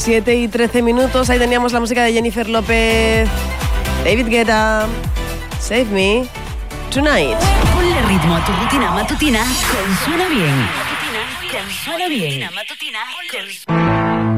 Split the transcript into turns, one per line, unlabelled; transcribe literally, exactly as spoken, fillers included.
siete y trece minutos. Ahí teníamos la música de Jennifer López, David Guetta, Save Me Tonight.
Ponle ritmo a tu rutina matutina con Suena Bien. Con Suena Bien.